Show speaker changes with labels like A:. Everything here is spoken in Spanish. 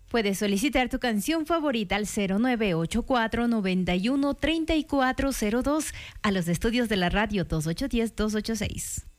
A: Puedes solicitar tu canción favorita al 0984-913402 a los estudios de la radio 2810-286.